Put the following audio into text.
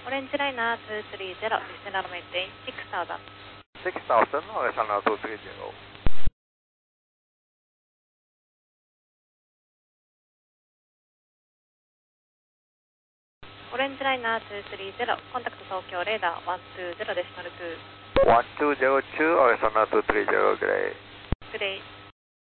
オレンジライナー230、Descend maintain 6000。 6000, Alexander 230. Orange Liner 230, contact Tokyo radar 120.2. 1202, Alexander 230, Gray. Gray.